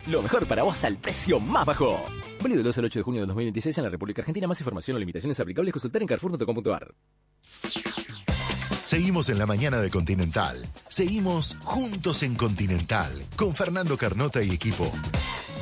Lo mejor para vos al precio más bajo. Válido del 12 al 8 de junio de 2026 en la República Argentina. Más información o limitaciones aplicables consultar en carrefour.com.ar. Seguimos en la mañana de Continental. Seguimos juntos en Continental con Fernando Carnota y equipo.